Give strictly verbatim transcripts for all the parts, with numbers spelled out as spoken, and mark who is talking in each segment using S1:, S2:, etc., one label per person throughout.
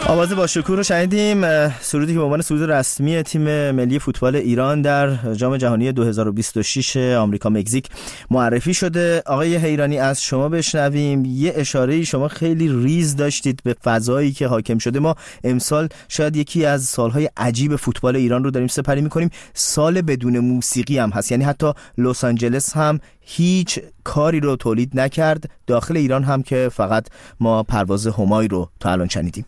S1: آواز با شکوه رو شنیدیم، سرودی که به عنوان سرود رسمی تیم ملی فوتبال ایران در جام جهانی دو هزار و بیست و شش آمریکا مکزیک معرفی شده. آقای حیرانی از شما بشنویم. یه اشاره شما خیلی ریز داشتید به فضایی که حاکم شده. ما امسال شاید یکی از سالهای عجیب فوتبال ایران رو داریم سپری می‌کنیم. سال بدون موسیقی هم هست، یعنی حتی لس آنجلس هم هیچ کاری رو تولید نکرد، داخل ایران هم که فقط ما پرواز همای رو تا الان شنیدیم.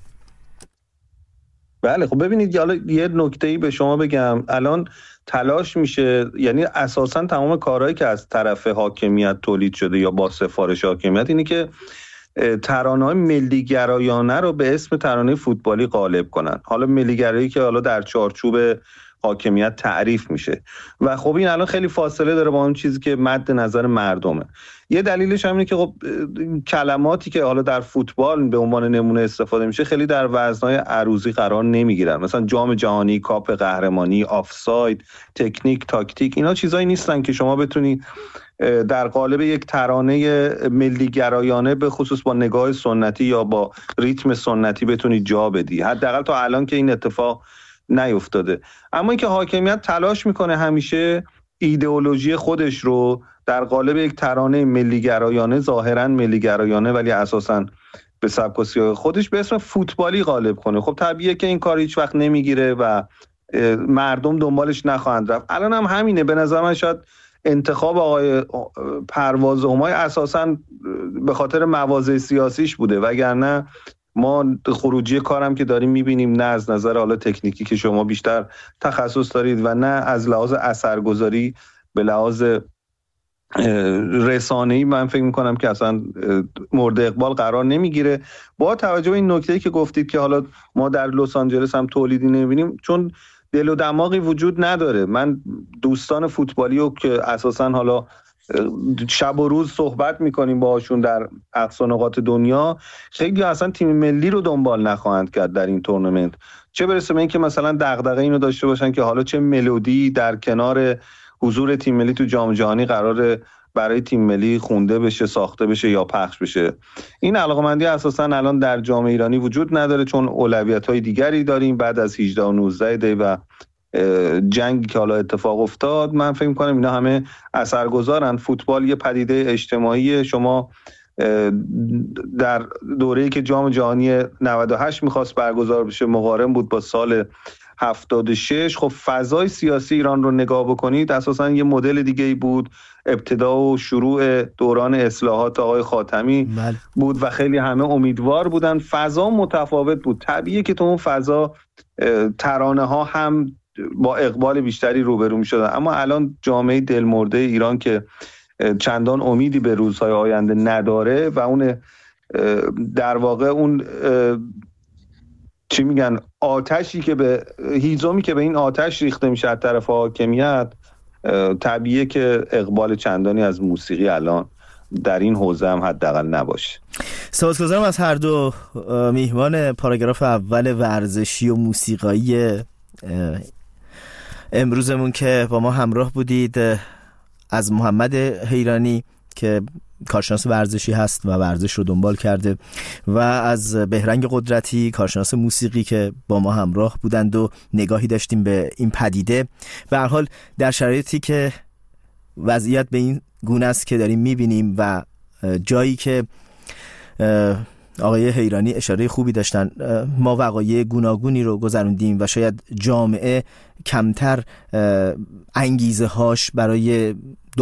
S2: بله خب ببینید، حالا یه نکته‌ای به شما بگم. الان تلاش میشه، یعنی اساساً تمام کارهایی که از طرف حاکمیت تولید شده یا با سفارش حاکمیت اینه که ترانه‌های ملی‌گرایانه رو به اسم ترانه فوتبالی غالب کنن. حالا ملی‌گرایی که حالا در چارچوب حاکمیت تعریف میشه و خب این الان خیلی فاصله داره با اون چیزی که مد نظر مردمه. یه دلیلش هم اینه که خب کلماتی که حالا در فوتبال به عنوان نمونه استفاده میشه خیلی در وزنهای عروضی قرار نمیگیرن. مثلا جام جهانی، کاپ قهرمانی، آفساید، تکنیک، تاکتیک، اینا چیزایی نیستن که شما بتونی در قالب یک ترانه ملی گرایانه به خصوص با نگاه سنتی یا با ریتم سنتی بتونی جا بدی. حداقل تا الان که این اتفاق نیفتاده. اما اینکه حاکمیت تلاش میکنه همیشه ایدئولوژی خودش رو در قالب یک ترانه ملی گرایانه، ظاهرا ملی گرایانه ولی اساساً به سبک و سیاق خودش، به اسم فوتبالی غالب کنه. خب طبیعیه که این کار هیچ وقت نمیگیره و مردم دنبالش نخواهند رفت. الان هم همینه. به نظر من شاید انتخاب آقای پرواز همای اساساً به خاطر مواضع سیاسیش بوده، وگرنه ما خروجی کارم که داریم میبینیم، نه از نظر حالا تکنیکی که شما بیشتر تخصص دارید و نه از لحاظ اثرگذاری به لحاظ رسانه‌ای، من فکر میکنم که اصلا مورد اقبال قرار نمیگیره. با توجه به این نکته‌ای که گفتید که حالا ما در لس آنجلس هم تولیدی نمیبینیم، چون دل و دماغی وجود نداره. من دوستان فوتبالی رو که اساسا حالا شب و روز صحبت میکنیم باهاشون در اقصا نقاط دنیا، خیلی اصلا تیم ملی رو دنبال نخواهند کرد در این تورنمنت، چه برسه به این که مثلا دغدغه اینو داشته باشن که حالا چه ملودی در کنار حضور تیم ملی تو جام جهانی قراره برای تیم ملی خونده بشه، ساخته بشه یا پخش بشه. این علاقه‌مندی اساسا الان در جامعه ایرانی وجود نداره، چون اولویت‌های دیگری داریم بعد از هجده و نوزده دی و جنگی که حالا اتفاق افتاد. من فکر می‌کنم اینا همه اثرگذارن. فوتبال یه پدیده اجتماعی. شما در دوره‌ای که جام جهانی نود و هشت می‌خواست برگزار بشه مقارن بود با سال هفتاد و شش، خب فضای سیاسی ایران رو نگاه بکنید اساساً یه مدل دیگه‌ای بود. ابتدا و شروع دوران اصلاحات آقای خاتمی بله. بود و خیلی همه امیدوار بودن. فضا متفاوت بود. طبیعیه که تو اون فضا ترانه‌ها هم با اقبال بیشتری روبرو می‌شدن. اما الان جامعه دلمرده ایران که چندان امیدی به روزهای آینده نداره و اون در واقع اون چی میگن آتشی که به هیزمی که به این آتش ریخته میشه از طرف حاکمیت، طبیعیه که اقبال چندانی از موسیقی الان در این حوزه هم حداقل نباشه.
S1: سپاسگزارم از هر دو میهمان پاراگراف اول ورزشی و موسیقایی امروزمون که با ما همراه بودید. از محمد حیرانی که کارشناس ورزشی هست و ورزش رو دنبال کرده و از بهرنگ قدرتی کارشناس موسیقی که با ما همراه بودند و نگاهی داشتیم به این پدیده. به هر حال در شرایطی که وضعیت به این گونه است که داریم میبینیم و جایی که آقای حیرانی اشاره خوبی داشتن، ما وقایع گوناگونی رو گذروندیم و شاید جامعه کمتر انگیزه هاش برای